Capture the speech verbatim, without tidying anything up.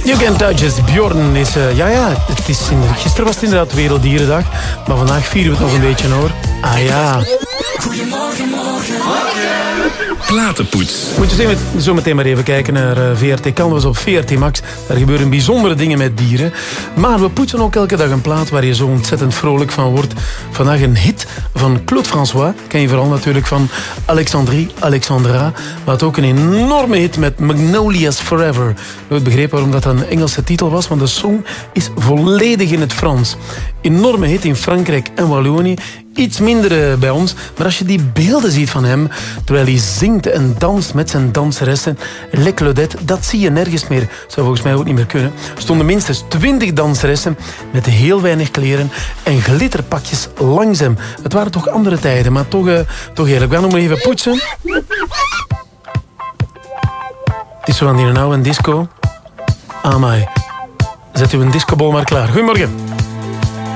You Can Touch It. Bjorn is... Uh, ja, ja, het is in, gisteren was het inderdaad Werelddierendag. Maar vandaag vieren we het nog een beetje, hoor. Ah ja. Goedemorgen, morgen. Platenpoets. Moet je zo meteen maar even kijken naar uh, V R T Canvas op V R T Max. Daar gebeuren bijzondere dingen met dieren. Maar we poetsen ook elke dag een plaat waar je zo ontzettend vrolijk van wordt. Vandaag een hit van Claude François. Ken je vooral natuurlijk van Alexandrie, Alexandra. Maar had ook een enorme hit met Magnolias Forever. Nooit begrepen waarom dat een Engelse titel was, want de song is volledig in het Frans. Enorme hit in Frankrijk en Wallonië. Iets minder uh, bij ons. Maar als je die beelden ziet van hem, terwijl hij zingt en danst met zijn danseressen, Le Claudette, dat zie je nergens meer. Zou volgens mij ook niet meer kunnen. Er stonden minstens twintig danseressen met heel weinig kleren en glitterpakjes langs hem. Het waren toch andere tijden, maar toch, uh, toch eerlijk. We gaan nog maar even poetsen. Het is zo aan die oude disco. Amai. Zet u een discobol maar klaar. Goedemorgen.